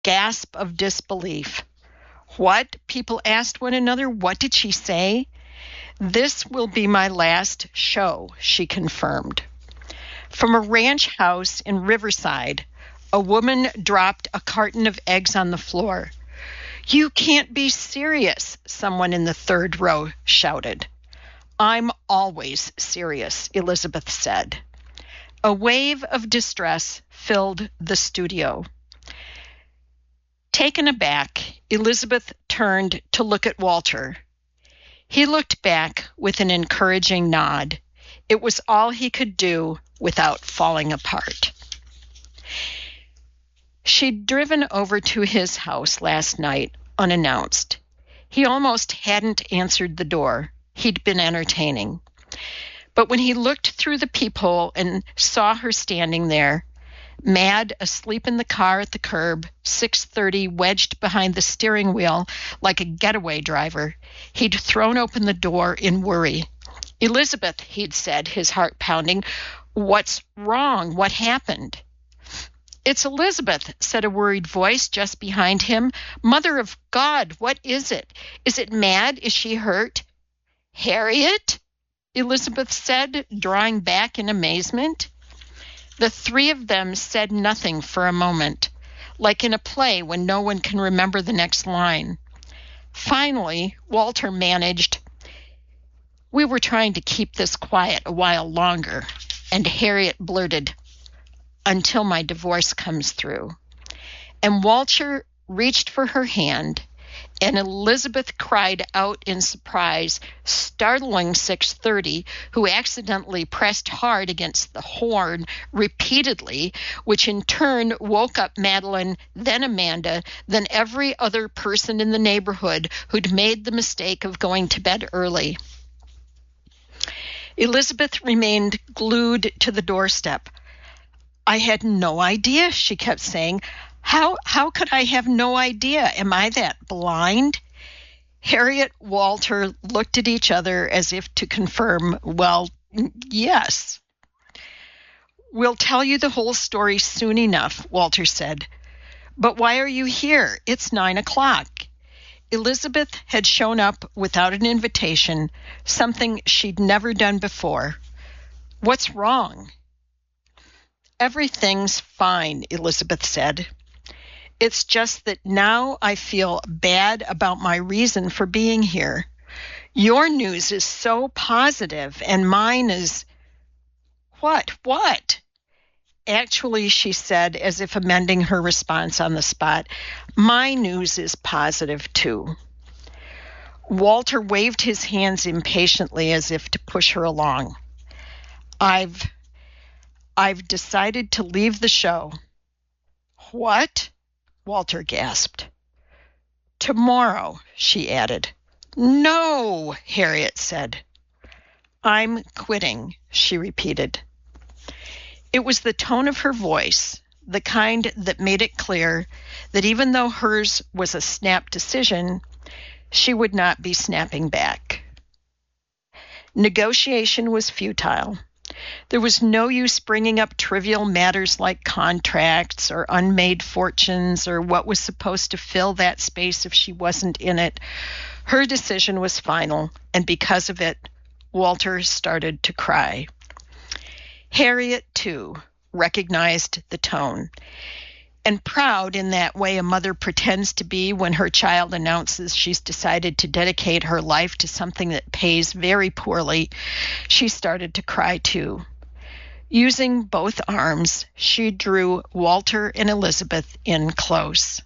gasp of disbelief. What? People asked one another. What did she say? This will be my last show, she confirmed. From a ranch house in Riverside, a woman dropped a carton of eggs on the floor. You can't be serious, someone in the third row shouted. I'm always serious, Elizabeth said. A wave of distress filled the studio. Taken aback, Elizabeth turned to look at Walter. He looked back with an encouraging nod. It was all he could do without falling apart. She'd driven over to his house last night, unannounced. He almost hadn't answered the door. He'd been entertaining. But when he looked through the peephole and saw her standing there, Mad asleep in the car at the curb, 6:30 wedged behind the steering wheel like a getaway driver, he'd thrown open the door in worry. Elizabeth, he'd said, his heart pounding, what's wrong? What happened? It's Elizabeth, said a worried voice just behind him. Mother of God, what is it? Is it Mad? Is she hurt? Harriet? Elizabeth said, drawing back in amazement. The three of them said nothing for a moment, like in a play when no one can remember the next line. Finally, Walter managed, we were trying to keep this quiet a while longer, and Harriet blurted, until my divorce comes through. And Walter reached for her hand, and Elizabeth cried out in surprise, startling 6:30, who accidentally pressed hard against the horn repeatedly, which in turn woke up Madeline, then Amanda, then every other person in the neighborhood who'd made the mistake of going to bed early. Elizabeth remained glued to the doorstep. I had no idea, she kept saying. How could I have no idea? Am I that blind? Harriet, Walter looked at each other as if to confirm, well, yes. We'll tell you the whole story soon enough, Walter said. But why are you here? It's 9:00. Elizabeth had shown up without an invitation, something she'd never done before. What's wrong? Everything's fine, Elizabeth said. It's just that now I feel bad about my reason for being here. Your news is so positive, and mine is... What? Actually, she said, as if amending her response on the spot, my news is positive, too. Walter waved his hands impatiently as if to push her along. I've decided to leave the show. What? Walter gasped. Tomorrow, she added. No, Harriet said. I'm quitting, she repeated. It was the tone of her voice, the kind that made it clear that even though hers was a snap decision, she would not be snapping back. Negotiation was futile. There was no use bringing up trivial matters like contracts or unmade fortunes or what was supposed to fill that space if she wasn't in it. Her decision was final, and because of it, Walter started to cry. Harriet, too, recognized the tone. And proud in that way a mother pretends to be when her child announces she's decided to dedicate her life to something that pays very poorly, she started to cry too. Using both arms, she drew Walter and Elizabeth in close.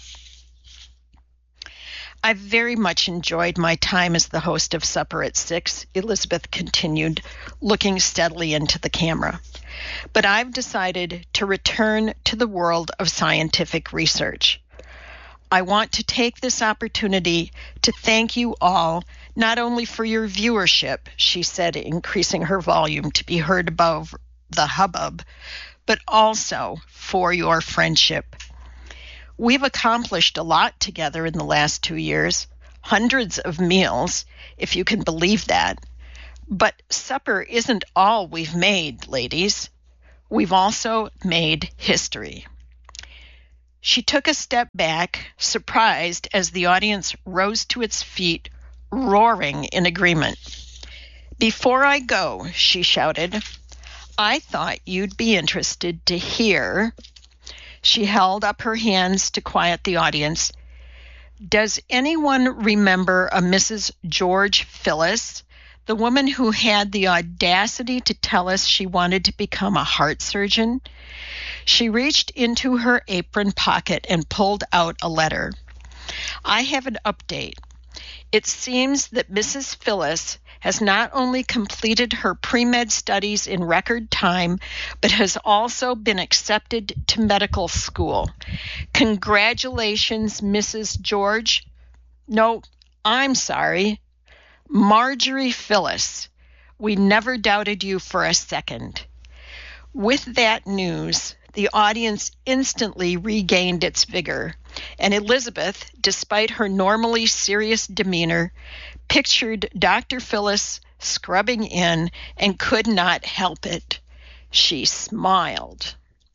I've very much enjoyed my time as the host of Supper at 6, Elizabeth continued, looking steadily into the camera. But I've decided to return to the world of scientific research. I want to take this opportunity to thank you all, not only for your viewership, she said, increasing her volume to be heard above the hubbub, but also for your friendship. We've accomplished a lot together in the last 2 years, hundreds of meals, if you can believe that. But supper isn't all we've made, ladies. We've also made history. She took a step back, surprised as the audience rose to its feet, roaring in agreement. "Before I go," she shouted, "I thought you'd be interested to hear." She held up her hands to quiet the audience. "Does anyone remember a Mrs. George Phyllis, the woman who had the audacity to tell us she wanted to become a heart surgeon?" She reached into her apron pocket and pulled out a letter. "I have an update. It seems that Mrs. Phyllis has not only completed her pre-med studies in record time, but has also been accepted to medical school. Congratulations, Mrs. George. No, I'm sorry. Marjorie Phyllis. We never doubted you for a second." With that news, the audience instantly regained its vigor, and Elizabeth, despite her normally serious demeanor, pictured Dr. Phyllis scrubbing in and could not help it. She smiled.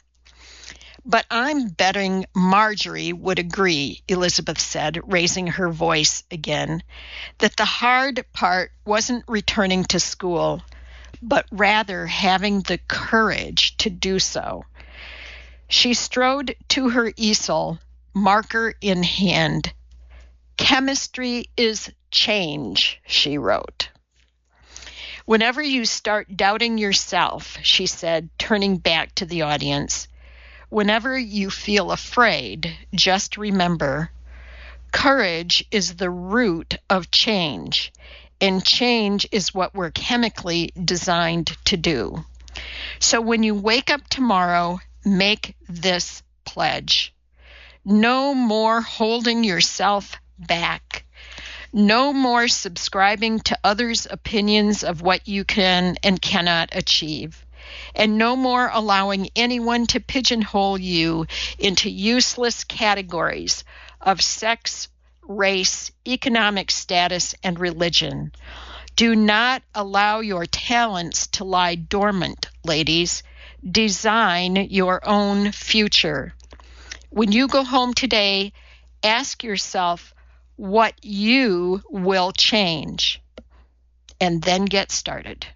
"But I'm betting Marjorie would agree," Elizabeth said, raising her voice again, "that the hard part wasn't returning to school, but rather having the courage to do so." She strode to her easel, marker in hand. "Chemistry is change," she wrote. "Whenever you start doubting yourself," she said, turning back to the audience, "whenever you feel afraid, just remember, courage is the root of change, and change is what we're chemically designed to do. So when you wake up tomorrow, make this pledge. No more holding yourself back. No more subscribing to others' opinions of what you can and cannot achieve. And no more allowing anyone to pigeonhole you into useless categories of sex, race, economic status, and religion. Do not allow your talents to lie dormant, ladies. Design your own future. When you go home today, ask yourself what you will change, and then get started."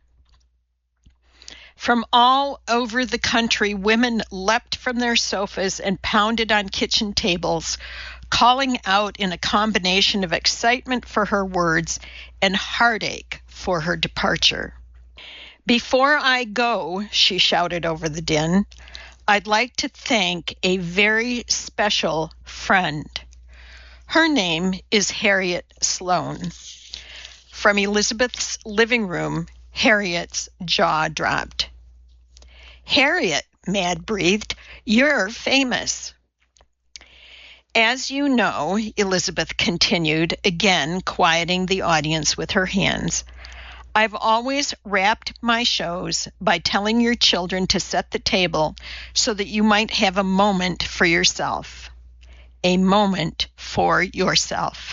From all over the country, women leapt from their sofas and pounded on kitchen tables, calling out in a combination of excitement for her words and heartache for her departure. "Before I go," she shouted over the din, "I'd like to thank a very special friend. Her name is Harriet Sloan." From Elizabeth's living room, Harriet's jaw dropped. "Harriet," Mad breathed, "you're famous." "As you know," Elizabeth continued, again quieting the audience with her hands, "I've always wrapped my shows by telling your children to set the table so that you might have a moment for yourself. A moment for yourself."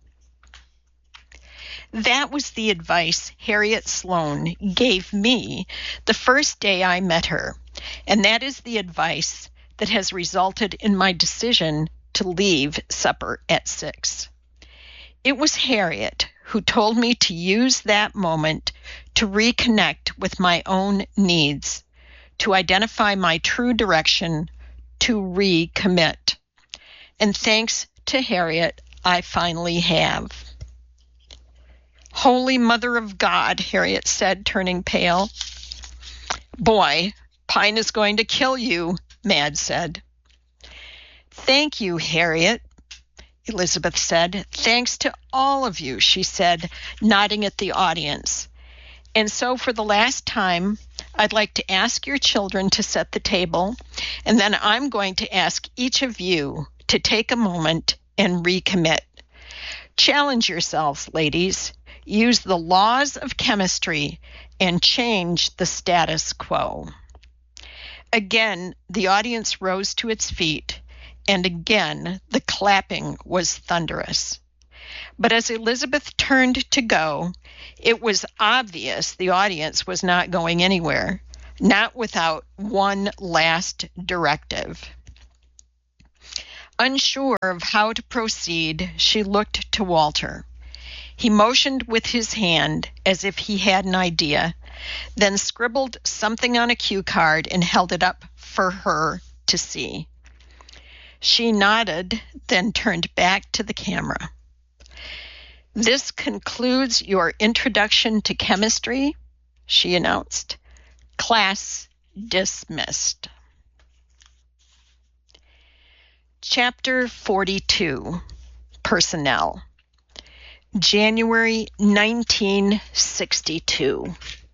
That was the advice Harriet Sloan gave me the first day I met her, and that is the advice that has resulted in my decision to leave supper at 6. It was Harriet who told me to use that moment to reconnect with my own needs, to identify my true direction, to recommit. And thanks to Harriet, I finally have. "Holy Mother of God," Harriet said, turning pale. "Boy, Pine is going to kill you," Mad said. "Thank you, Harriet," Elizabeth said. "Thanks to all of you," she said, nodding at the audience. "And so for the last time, I'd like to ask your children to set the table, and then I'm going to ask each of you to take a moment and recommit. Challenge yourselves, ladies. Use the laws of chemistry and change the status quo." Again, the audience rose to its feet, and again the clapping was thunderous. But as Elizabeth turned to go, it was obvious the audience was not going anywhere, not without one last directive. Unsure of how to proceed, she looked to Walter. He motioned with his hand as if he had an idea, then scribbled something on a cue card and held it up for her to see. She nodded, then turned back to the camera. "This concludes your introduction to chemistry," she announced. "Class dismissed." Chapter 42, Personnel. January 1962.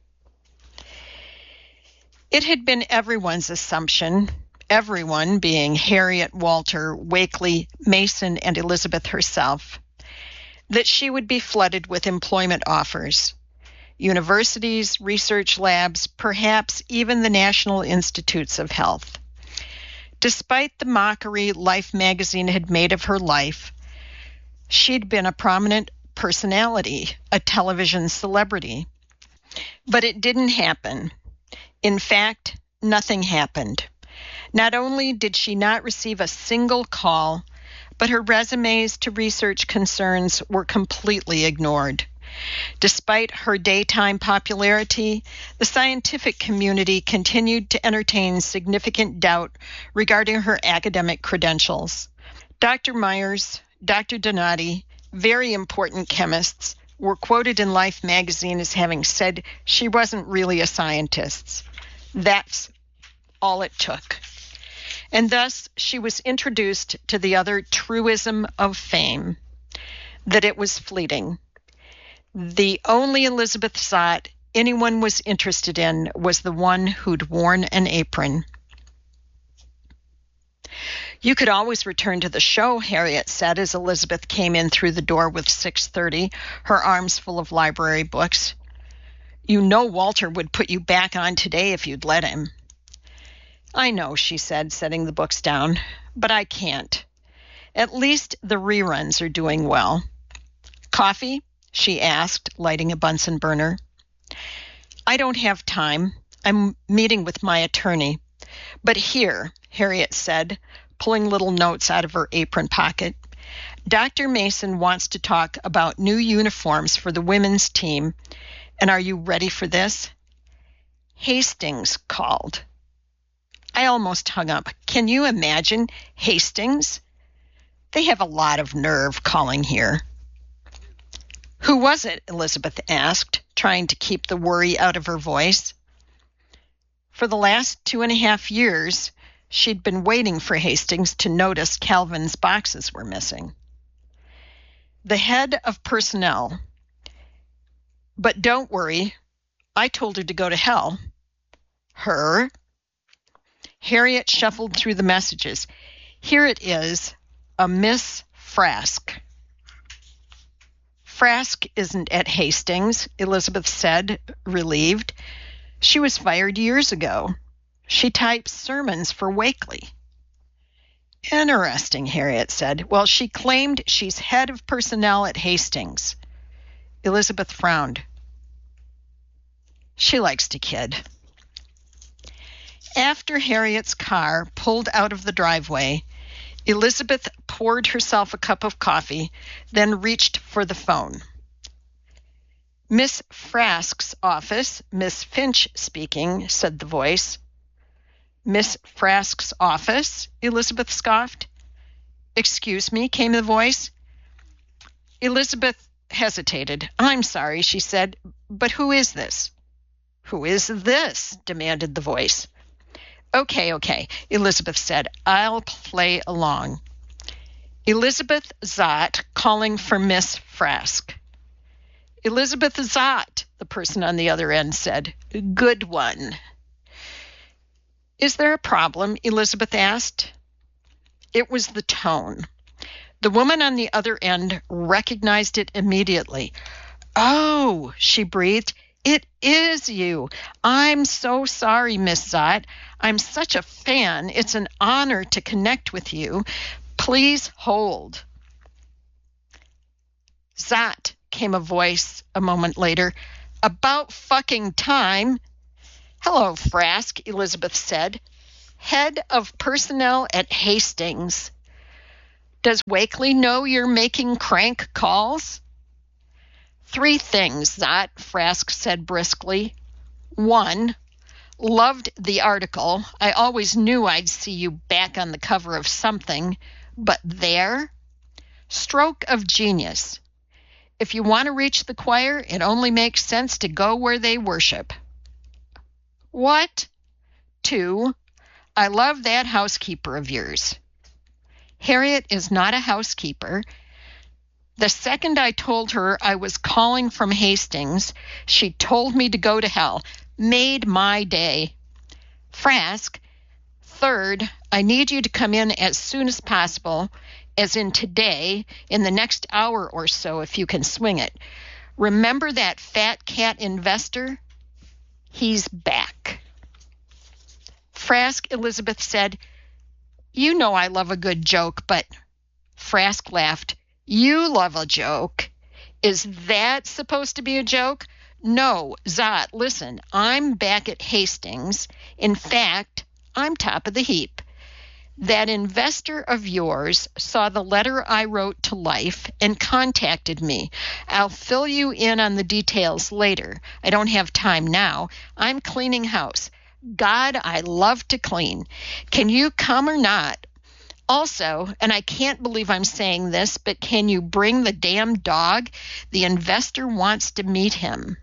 It had been everyone's assumption, everyone being Harriet, Walter, Wakely, Mason, and Elizabeth herself, that she would be flooded with employment offers. Universities, research labs, perhaps even the National Institutes of Health. Despite the mockery Life magazine had made of her life, she'd been a prominent personality, a television celebrity. But it didn't happen. In fact, nothing happened. Not only did she not receive a single call, but her resumes to research concerns were completely ignored. Despite her daytime popularity, the scientific community continued to entertain significant doubt regarding her academic credentials. Dr. Myers, Dr. Donati, very important chemists, were quoted in Life magazine as having said she wasn't really a scientist. That's all it took. And thus she was introduced to the other truism of fame, that it was fleeting. The only Elizabeth Zott anyone was interested in was the one who'd worn an apron. "You could always return to the show," Harriet said as Elizabeth came in through the door with 6:30, her arms full of library books. "You know Walter would put you back on today if you'd let him." "I know," she said, setting the books down, "but I can't. At least the reruns are doing well." "Coffee?" she asked, lighting a Bunsen burner. "I don't have time. I'm meeting with my attorney. But here," Harriet said, pulling little notes out of her apron pocket, "Dr. Mason wants to talk about new uniforms for the women's team. And are you ready for this? Hastings called." I almost hung up. Can you imagine Hastings? They have a lot of nerve calling here. "Who was it?" Elizabeth asked, trying to keep the worry out of her voice. For the last 2.5 years, she'd been waiting for Hastings to notice Calvin's boxes were missing. "The head of personnel. But don't worry, I told her to go to hell." "Her?" Harriet shuffled through the messages. "Here it is, a Miss Frask." "Frask isn't at Hastings," Elizabeth said, relieved. "She was fired years ago. She types sermons for Wakely." "Interesting," Harriet said. "Well, she claimed she's head of personnel at Hastings." Elizabeth frowned. She likes to kid. After Harriet's car pulled out of the driveway, Elizabeth poured herself a cup of coffee, then reached for the phone. "Miss Frask's office, Miss Finch speaking," said the voice. "Miss Frask's office?" Elizabeth scoffed. "Excuse me," came the voice. Elizabeth hesitated. "I'm sorry," she said, "but who is this?" "Who is this?" demanded the voice. Okay, Elizabeth said. "I'll play along. Elizabeth Zott calling for Miss Frask." "Elizabeth Zott," the person on the other end said. "Good one." "Is there a problem?" Elizabeth asked. It was the tone. The woman on the other end recognized it immediately. "Oh," she breathed. "It is you. I'm so sorry, Miss Zott. I'm such a fan. It's an honor to connect with you. Please hold." "Zott," came a voice a moment later. "About fucking time." "Hello, Frask," Elizabeth said. "Head of personnel at Hastings." Does Wakely know you're making crank calls? 3 things, Zot, Frask said briskly. 1, loved the article. I always knew I'd see you back on the cover of something. But there? Stroke of genius. If you want to reach the choir, it only makes sense to go where they worship. What? 2, I love that housekeeper of yours. Harriet is not a housekeeper. The second I told her I was calling from Hastings, she told me to go to hell. Made my day. Frask, 3rd, I need you to come in as soon as possible, as in today, in the next hour or so, if you can swing it. Remember that fat cat investor? He's back. Frask, Elizabeth said, you know I love a good joke, but... Frask laughed. You love a joke. Is that supposed to be a joke? No, Zot, listen, I'm back at Hastings. In fact, I'm top of the heap. That investor of yours saw the letter I wrote to Life and contacted me. I'll fill you in on the details later. I don't have time now. I'm cleaning house. God, I love to clean. Can you come or not? Also, and I can't believe I'm saying this, but can you bring the damn dog? The investor wants to meet him.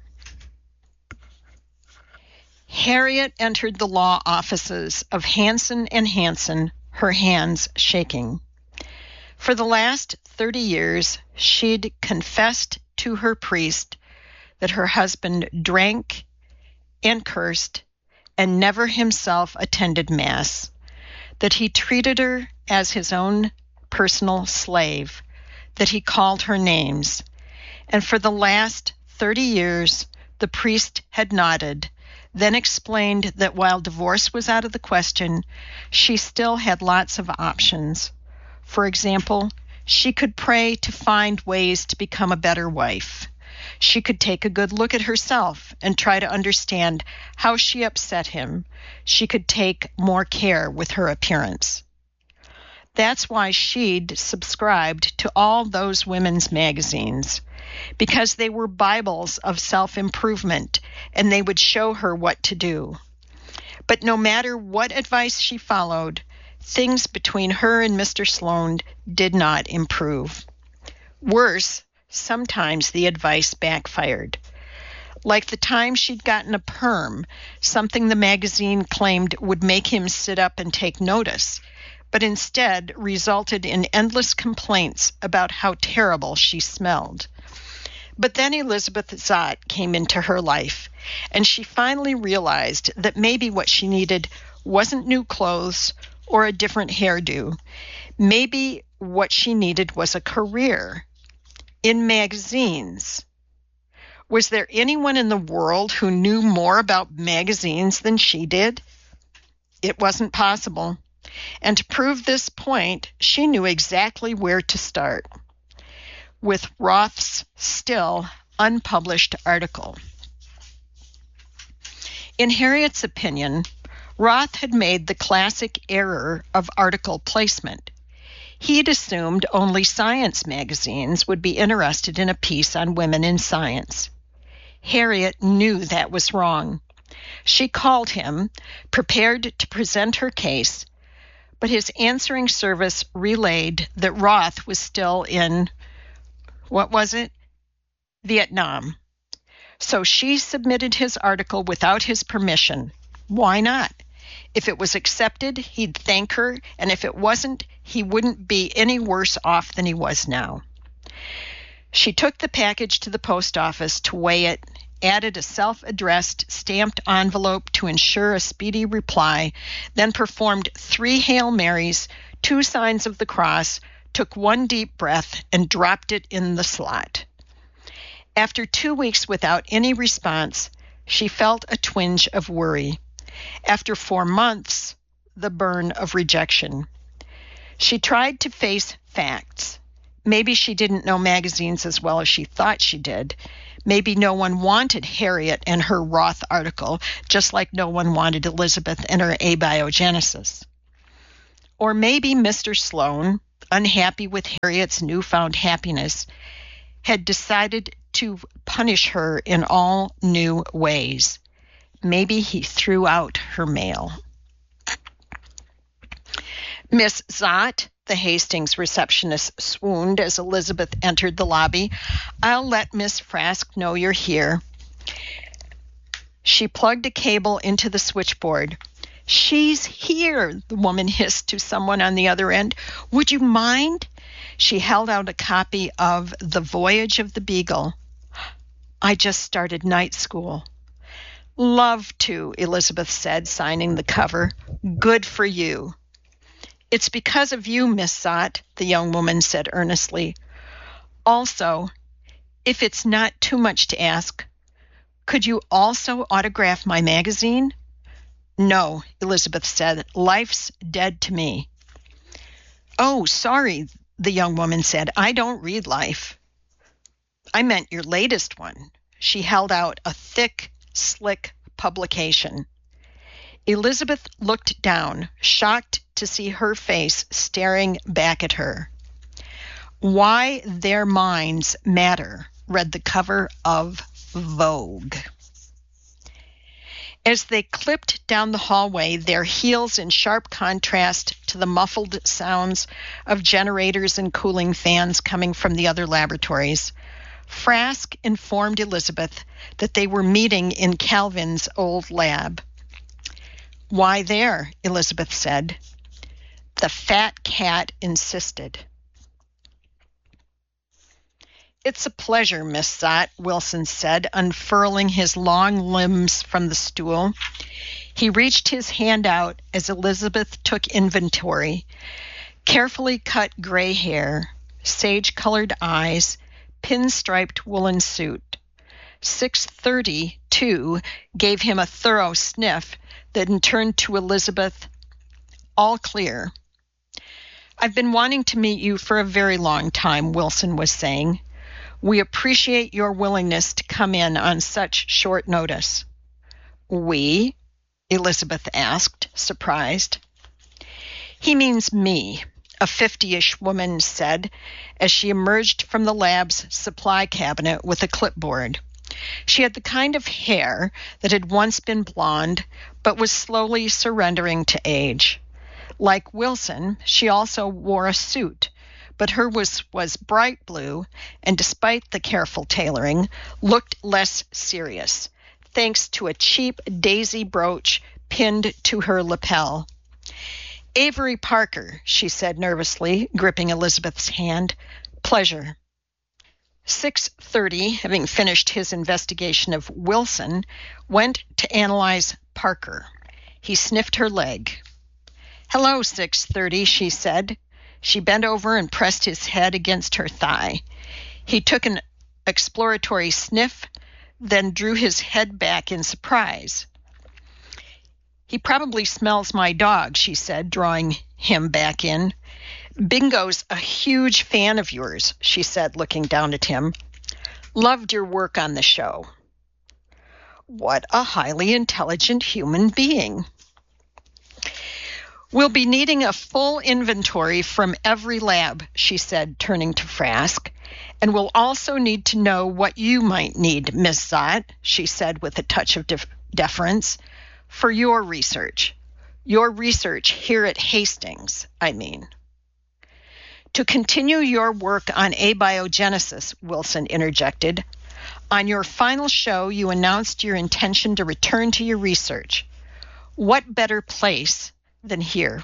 Harriet entered the law offices of Hanson and Hanson, her hands shaking. For the last 30 years, she'd confessed to her priest that her husband drank and cursed and never himself attended Mass, that he treated her as his own personal slave, that he called her names. And for the last 30 years, the priest had nodded, then explained that while divorce was out of the question, she still had lots of options. For example, she could pray to find ways to become a better wife. She could take a good look at herself and try to understand how she upset him. She could take more care with her appearance. That's why she'd subscribed to all those women's magazines, because they were Bibles of self-improvement, and they would show her what to do. But no matter what advice she followed, things between her and Mr. Sloan did not improve. Worse, sometimes the advice backfired. Like the time she'd gotten a perm, something the magazine claimed would make him sit up and take notice, but instead resulted in endless complaints about how terrible she smelled. But then Elizabeth Zott came into her life, and she finally realized that maybe what she needed wasn't new clothes or a different hairdo. Maybe what she needed was a career in magazines. Was there anyone in the world who knew more about magazines than she did? It wasn't possible. And to prove this point, she knew exactly where to start, with Roth's still unpublished article. In Harriet's opinion, Roth had made the classic error of article placement. He'd assumed only science magazines would be interested in a piece on women in science. Harriet knew that was wrong. She called him, prepared to present her case, but his answering service relayed that Roth was still in, Vietnam. So she submitted his article without his permission. Why not? If it was accepted, he'd thank her, and if it wasn't, he wouldn't be any worse off than he was now. She took the package to the post office to weigh it, added a self-addressed stamped envelope to ensure a speedy reply, then performed 3 Hail Marys, 2 signs of the cross, took 1 deep breath, and dropped it in the slot. After 2 weeks without any response, she felt a twinge of worry. After 4 months, the burn of rejection. She tried to face facts. Maybe she didn't know magazines as well as she thought she did. Maybe no one wanted Harriet and her Roth article, just like no one wanted Elizabeth and her abiogenesis. Or maybe Mr. Sloan, unhappy with Harriet's newfound happiness, had decided to punish her in all new ways. Maybe he threw out her mail. Miss Zott, the Hastings receptionist swooned as Elizabeth entered the lobby. "I'll let Miss Frask know you're here." She plugged a cable into the switchboard. "She's here," the woman hissed to someone on the other end. "Would you mind?" She held out a copy of The Voyage of the Beagle. "I just started night school." "Love to," Elizabeth said, signing the cover. "Good for you." "It's because of you, Miss Zott," the young woman said earnestly. "Also, if it's not too much to ask, could you also autograph my magazine?" "No," Elizabeth said. "Life's dead to me." "Oh, sorry," the young woman said. "I don't read Life." "I meant your latest one." She held out a thick, slick publication. Elizabeth looked down, shocked to see her face staring back at her. "Why Their Minds Matter," read the cover of Vogue. As they clipped down the hallway, their heels in sharp contrast to the muffled sounds of generators and cooling fans coming from the other laboratories, Frask informed Elizabeth that they were meeting in Calvin's old lab. "Why there?" Elizabeth said. The fat cat insisted. "It's a pleasure, Miss Zott," Wilson said, unfurling his long limbs from the stool. He reached his hand out as Elizabeth took inventory. Carefully cut gray hair, sage-colored eyes, pinstriped woolen suit. 6:30, too, gave him a thorough sniff, then turned to Elizabeth. "All clear." "I've been wanting to meet you for a very long time," Wilson was saying. "We appreciate your willingness to come in on such short notice." "We?" Elizabeth asked, surprised. "He means me," a 50-ish woman said as she emerged from the lab's supply cabinet with a clipboard. She had the kind of hair that had once been blonde but was slowly surrendering to age. Like Wilson, she also wore a suit, but her was bright blue and, despite the careful tailoring, looked less serious, thanks to a cheap daisy brooch pinned to her lapel. "Avery Parker," she said nervously, gripping Elizabeth's hand. "Pleasure." 6:30, having finished his investigation of Wilson, went to analyze Parker. He sniffed her leg. "Hello, 6:30, she said. She bent over and pressed his head against her thigh. He took an exploratory sniff, then drew his head back in surprise. "He probably smells my dog," she said, drawing him back in. "Bingo's a huge fan of yours," she said, looking down at him. "Loved your work on the show." What a highly intelligent human being. "We'll be needing a full inventory from every lab," she said, turning to Frask. "And we'll also need to know what you might need, Miss Zott," she said with a touch of deference, "for your research. Your research here at Hastings, I mean." "To continue your work on abiogenesis," Wilson interjected. "On your final show, you announced your intention to return to your research. What better place than here?"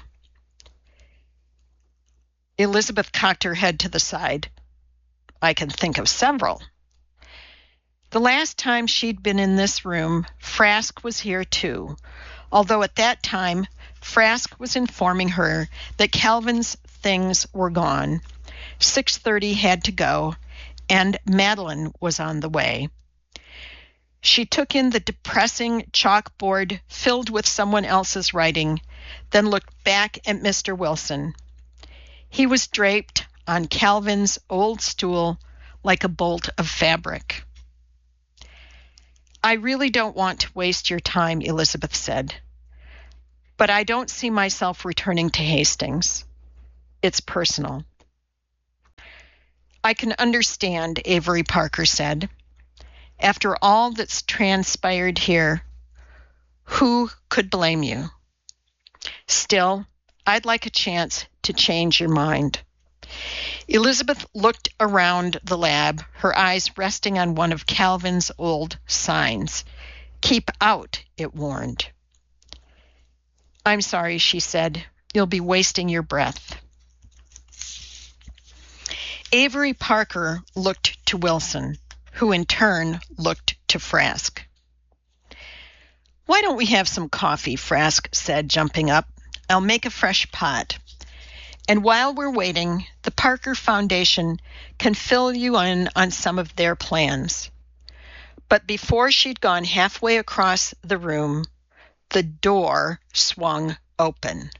Elizabeth cocked her head to the side. "I can think of several." The last time she'd been in this room, Frask was here too, although at that time Frask was informing her that Calvin's things were gone. 6:30 had to go, and Madeline was on the way. She took in the depressing chalkboard filled with someone else's writing, then looked back at Mr. Wilson. He was draped on Calvin's old stool like a bolt of fabric. "I really don't want to waste your time," Elizabeth said, "but I don't see myself returning to Hastings. It's personal." I can understand, Avery Parker said. After all that's transpired here, who could blame you? Still, I'd like a chance to change your mind. Elizabeth looked around the lab, her eyes resting on one of Calvin's old signs. Keep out, it warned. I'm sorry, she said. You'll be wasting your breath. Avery Parker looked to Wilson, who in turn looked to Frask. Why don't we have some coffee, Frask said, jumping up. I'll make a fresh pot. And while we're waiting, the Parker Foundation can fill you in on some of their plans. But before she'd gone halfway across the room, the door swung open.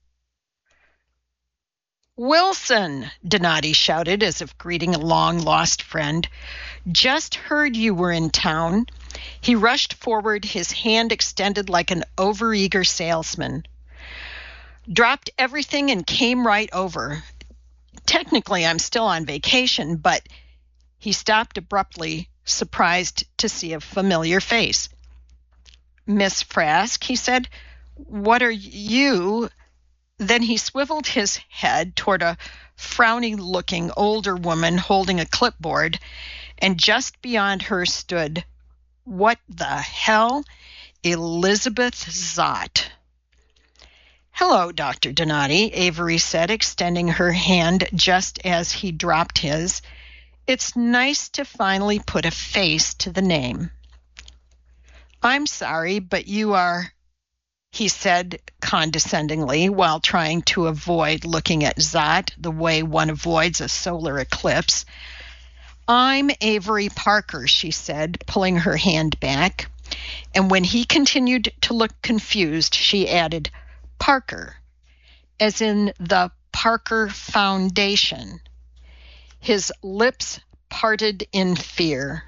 Wilson, Donati shouted as if greeting a long-lost friend. Just heard you were in town. He rushed forward, his hand extended like an overeager salesman. Dropped everything and came right over. Technically, I'm still on vacation, but... He stopped abruptly, surprised to see a familiar face. Miss Frask, he said, what are you... Then he swiveled his head toward a frowny-looking older woman holding a clipboard, and just beyond her stood, what the hell? Elizabeth Zott. Hello, Dr. Donati, Avery said, extending her hand just as he dropped his. It's nice to finally put a face to the name. I'm sorry, but you are... he said condescendingly while trying to avoid looking at Zott the way one avoids a solar eclipse. I'm Avery Parker, she said, pulling her hand back. And when he continued to look confused, she added, Parker, as in the Parker Foundation. His lips parted in fear.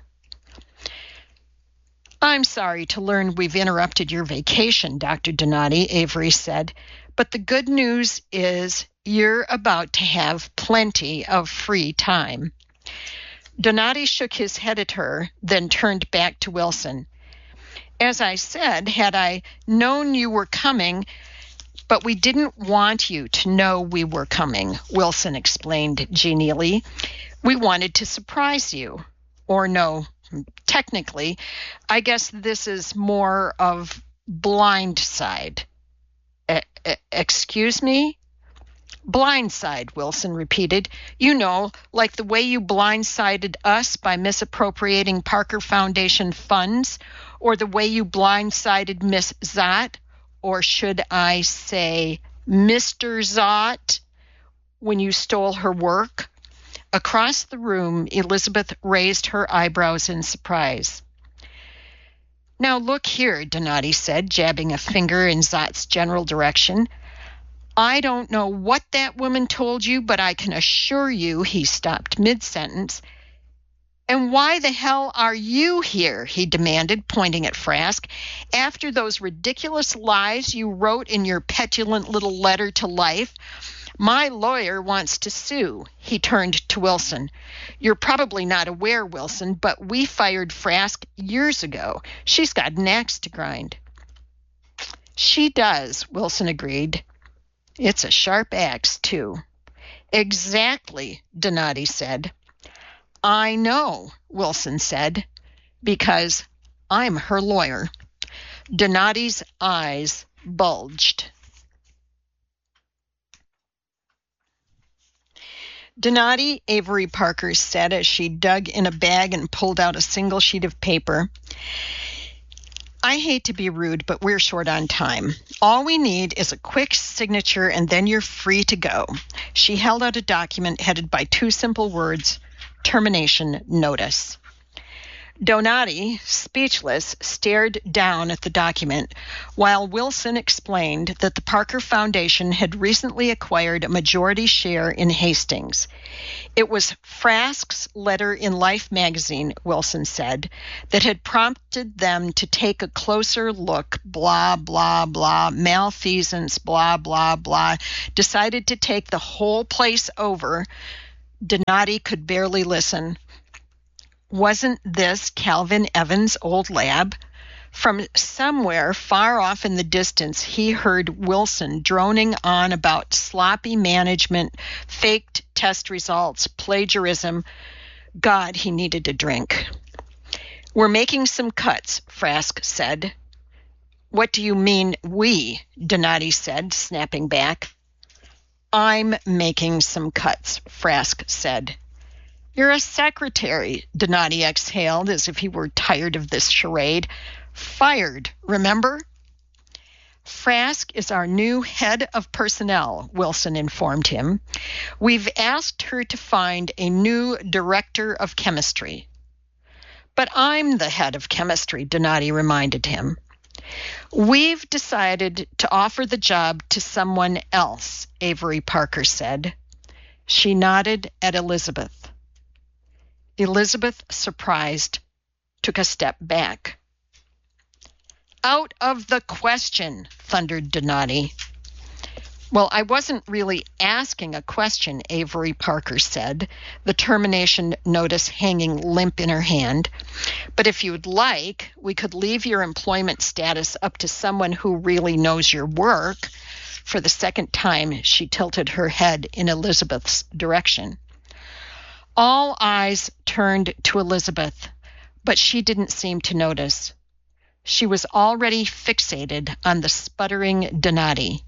I'm sorry to learn we've interrupted your vacation, Dr. Donati, Avery said, but the good news is you're about to have plenty of free time. Donati shook his head at her, then turned back to Wilson. As I said, had I known you were coming, but we didn't want you to know we were coming, Wilson explained genially. We wanted to surprise you. Or no, technically, I guess this is more of blind side. Excuse me? Blindside, Wilson repeated. You know, like the way you blindsided us by misappropriating Parker Foundation funds, or the way you blindsided Miss Zott, or should I say Mr. Zott, when you stole her work? Across the room, Elizabeth raised her eyebrows in surprise. Now look here, Donati said, jabbing a finger in Zott's general direction. I don't know what that woman told you, but I can assure you, he stopped mid-sentence. And why the hell are you here, he demanded, pointing at Frask, after those ridiculous lies you wrote in your petulant little letter to Life? My lawyer wants to sue. He turned to Wilson. You're probably not aware, Wilson, but we fired Frask years ago. She's got an axe to grind. She does, Wilson agreed. It's a sharp axe, too. Exactly, Donati said. I know, Wilson said, because I'm her lawyer. Donati's eyes bulged. Donati, Avery Parker said as she dug in a bag and pulled out a single sheet of paper. I hate to be rude, but we're short on time. All we need is a quick signature and then you're free to go. She held out a document headed by two simple words, termination notice. Donati, speechless, stared down at the document while Wilson explained that the Parker Foundation had recently acquired a majority share in Hastings. It was Frask's letter in Life magazine, Wilson said, that had prompted them to take a closer look, blah, blah, blah, malfeasance, blah, blah, blah, decided to take the whole place over, Donati could barely listen. Wasn't this Calvin Evans' old lab? From somewhere far off in the distance, he heard Wilson droning on about sloppy management, faked test results, plagiarism. God, he needed a drink. We're making some cuts, Frask said. What do you mean, we? Donati said, snapping back. I'm making some cuts, Frask said. You're a secretary, Donati exhaled as if he were tired of this charade. Fired, remember? Frask is our new head of personnel, Wilson informed him. We've asked her to find a new director of chemistry. But I'm the head of chemistry, Donati reminded him. We've decided to offer the job to someone else, Avery Parker said. She nodded at Elizabeth. Elizabeth, surprised, took a step back. Out of the question, thundered Donati. Well, I wasn't really asking a question, Avery Parker said, the termination notice hanging limp in her hand. But if you'd like, we could leave your employment status up to someone who really knows your work. For the second time, she tilted her head in Elizabeth's direction. All eyes turned to Elizabeth, but she didn't seem to notice. She was already fixated on the sputtering Donati.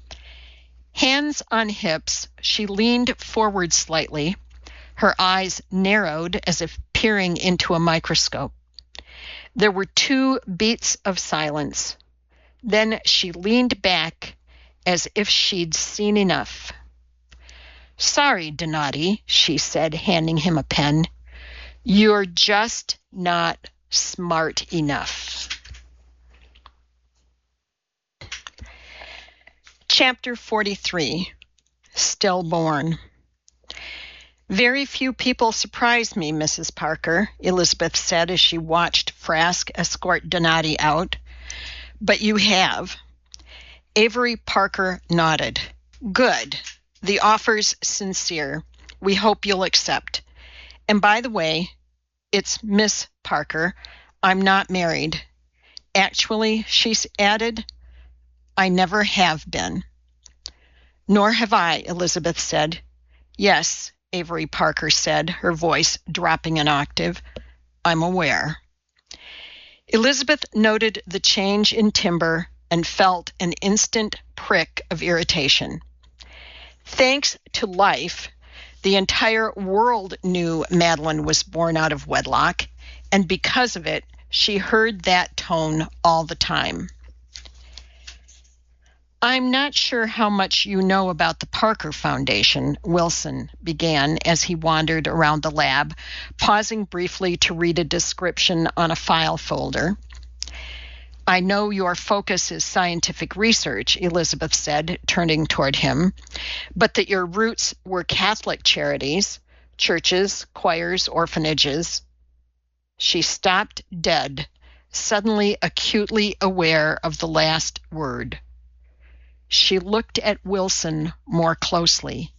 Hands on hips, she leaned forward slightly, her eyes narrowed as if peering into a microscope. There were 2 beats of silence. Then she leaned back as if she'd seen enough. Sorry, Donati, she said, handing him a pen. You're just not smart enough. Chapter 43, Stillborn. Very few people surprise me, Mrs. Parker, Elizabeth said as she watched Frask escort Donati out. But you have. Avery Parker nodded. Good. The offer's sincere. We hope you'll accept. And by the way, it's Miss Parker. I'm not married. Actually, she added, I never have been. Nor have I, Elizabeth said. Yes, Avery Parker said, her voice dropping an octave. I'm aware. Elizabeth noted the change in timbre and felt an instant prick of irritation. Thanks to life, the entire world knew Madeline was born out of wedlock, and because of it, she heard that tone all the time. I'm not sure how much you know about the Parker Foundation, Wilson began as he wandered around the lab, pausing briefly to read a description on a file folder. I know your focus is scientific research, Elizabeth said, turning toward him, but that your roots were Catholic charities, churches, choirs, orphanages. She stopped dead, suddenly acutely aware of the last word. She looked at Wilson more closely.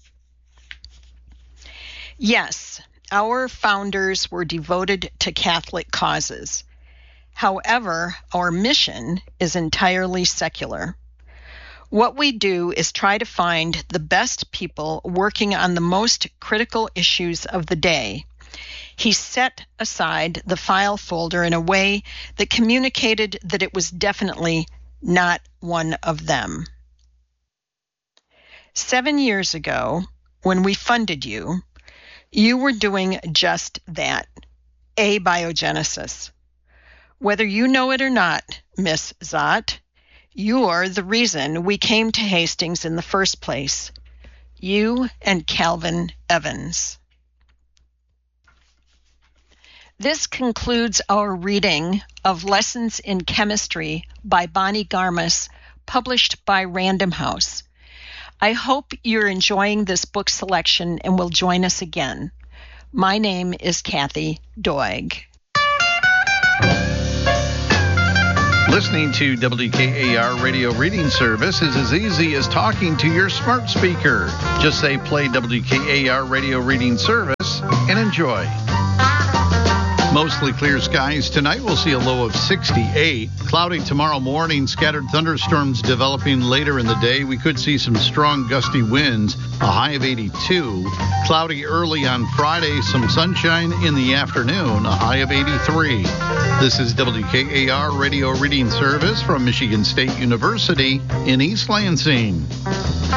Yes, our founders were devoted to Catholic causes. However, our mission is entirely secular. What we do is try to find the best people working on the most critical issues of the day. He set aside the file folder in a way that communicated that it was definitely not one of them. 7 years ago, when we funded you, you were doing just that, abiogenesis. Whether you know it or not, Miss Zott, you're the reason we came to Hastings in the first place. You and Calvin Evans. This concludes our reading of Lessons in Chemistry by Bonnie Garmus, published by Random House. I hope you're enjoying this book selection and will join us again. My name is Kathy Doig. Listening to WKAR Radio Reading Service is as easy as talking to your smart speaker. Just say play WKAR Radio Reading Service and enjoy. Mostly clear skies tonight. We'll see a low of 68. Cloudy tomorrow morning. Scattered thunderstorms developing later in the day. We could see some strong gusty winds. A high of 82. Cloudy early on Friday. Some sunshine in the afternoon. A high of 83. This is WKAR Radio Reading Service from Michigan State University in East Lansing.